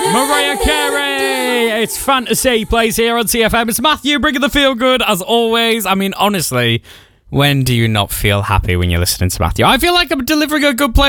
Mariah Carey! It's Fantasy plays here on CFM. It's Matthew bringing the feel good as always. I mean, honestly, when do you not feel happy when you're listening to Matthew? I feel like I'm delivering a good play